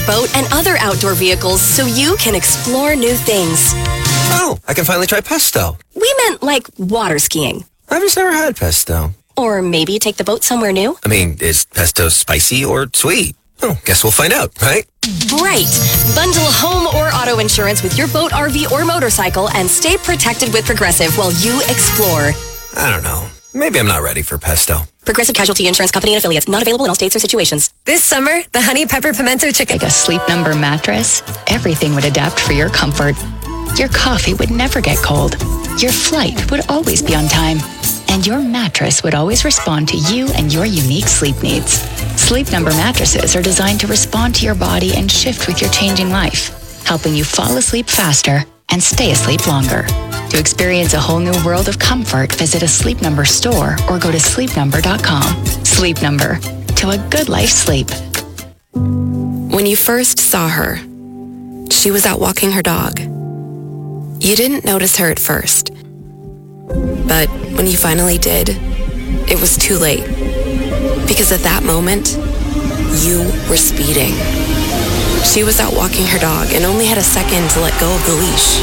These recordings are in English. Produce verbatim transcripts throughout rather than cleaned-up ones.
boat and other outdoor vehicles so you can explore new things. Oh, I can finally try pesto. We meant like water skiing. I've just never had pesto. Or maybe take the boat somewhere new. I mean, is pesto spicy or sweet? Oh, guess we'll find out, right? Right. Bundle home or auto insurance with your boat, R V, or motorcycle and stay protected with Progressive while you explore. I don't know. Maybe I'm not ready for pesto. Progressive Casualty Insurance Company and affiliates. Not available in all states or situations. This summer, the Honey Pepper Pimento Chicken. Like a Sleep Number mattress, everything would adapt for your comfort. Your coffee would never get cold. Your flight would always be on time. And your mattress would always respond to you and your unique sleep needs. Sleep Number mattresses are designed to respond to your body and shift with your changing life, helping you fall asleep faster and stay asleep longer. To experience a whole new world of comfort, visit a Sleep Number store or go to sleep number dot com. Sleep Number. To a good life sleep. When you first saw her, she was out walking her dog. You didn't notice her at first. But when you finally did, it was too late. Because at that moment, you were speeding. She was out walking her dog and only had a second to let go of the leash.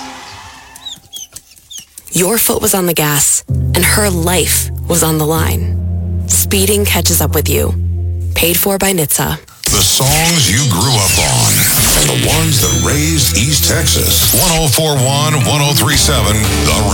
Your foot was on the gas, and her life was on the line. Speeding catches up with you. Paid for by N H T S A. The songs you grew up on and the ones that raised East Texas. one oh four point one, one oh three point seven, The